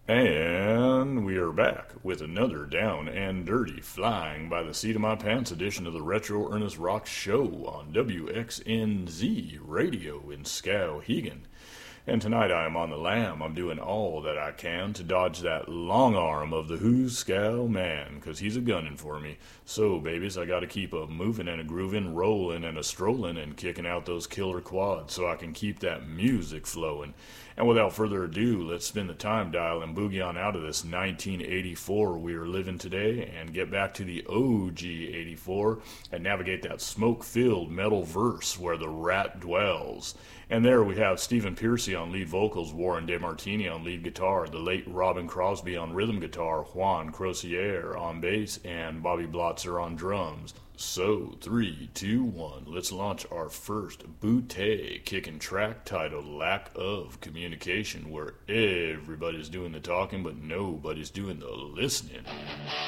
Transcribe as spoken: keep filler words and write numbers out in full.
And we are back with another down and dirty, flying by the seat of my pants edition of the Retro Ernest Rock Show on W X N Z Radio in Skowhegan. And tonight I am on the lam. I'm doing all that I can to dodge that long arm of the Who's Scow Man, because he's a gunning for me. So, babies, I gotta keep a moving and a grooving, rolling and a strolling and kicking out those killer quads so I can keep that music flowing. And without further ado, let's spin the time dial and boogie on out of this nineteen eighty-four we are living today and get back to the O G eighty-four and navigate that smoke-filled metal verse where the rat dwells. And there we have Stephen Pearcy on lead vocals, Warren DeMartini on lead guitar, the late Robin Crosby on rhythm guitar, Juan Crocier on bass, and Bobby Blotzer on drums. So, three, two, one, let's launch our first bootay kicking track titled Lack of Communication, where everybody's doing the talking but nobody's doing the listening.